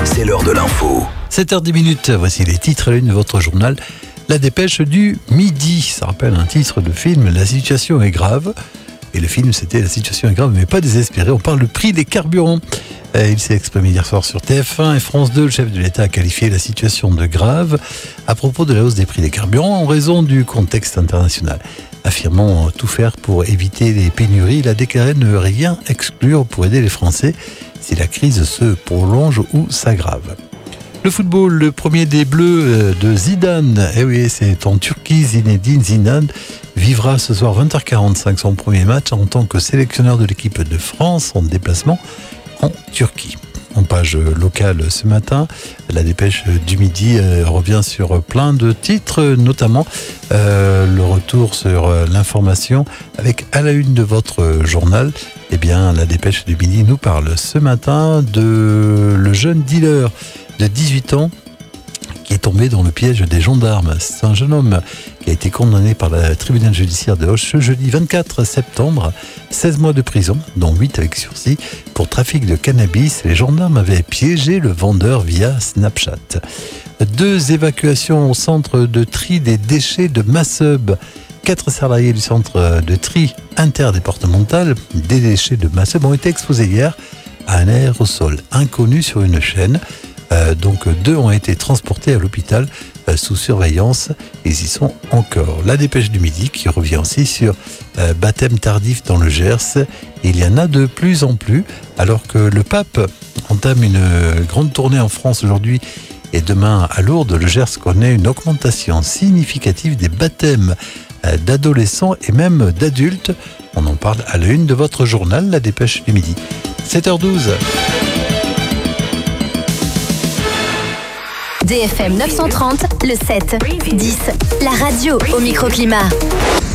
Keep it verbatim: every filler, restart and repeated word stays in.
c'est l'heure de l'info. sept heures dix minutes, voici les titres à l'une de votre journal. La dépêche du midi, ça rappelle un titre de film, La situation est grave. Et le film, c'était La situation est grave, mais pas désespérée. On parle du prix des carburants. Il s'est exprimé hier soir sur T F un et France deux. Le chef de l'État a qualifié la situation de grave à propos de la hausse des prix des carburants en raison du contexte international. Affirmant tout faire pour éviter les pénuries, il a déclaré ne rien exclure pour aider les Français si la crise se prolonge ou s'aggrave. Le football, le premier des Bleus de Zidane. Eh oui, c'est en Turquie. Zinedine Zidane vivra ce soir vingt heures quarante-cinq son premier match en tant que sélectionneur de l'équipe de France en déplacement en Turquie. En page locale ce matin, la dépêche du midi euh, revient sur plein de titres, notamment euh, le retour sur euh, l'information avec à la une de votre journal. Eh bien, la dépêche du midi nous parle ce matin de le jeune dealer de dix-huit ans qui est tombé dans le piège des gendarmes. C'est un jeune homme qui a été condamné par la tribunal judiciaire de Auch ce jeudi vingt-quatre septembre, seize mois de prison, dont huit avec sursis, pour trafic de cannabis. Les gendarmes avaient piégé le vendeur via Snapchat. Deux évacuations au centre de tri des déchets de Masseub. Quatre salariés du centre de tri interdépartemental des déchets de Masseub ont été exposés hier à un aérosol inconnu sur une chaîne. Euh, donc deux ont été transportés à l'hôpital euh, sous surveillance. Ils y sont encore. La dépêche du midi qui revient aussi sur euh, baptême tardif dans le Gers. Il y en a de plus en plus alors que le pape entame une grande tournée en France aujourd'hui et demain à Lourdes. Le Gers connaît une augmentation significative des baptêmes euh, d'adolescents et même d'adultes. On en parle à la une de votre journal, la dépêche du midi. sept heures douze. D F M neuf cent trente, le sept, dix, la radio au microclimat.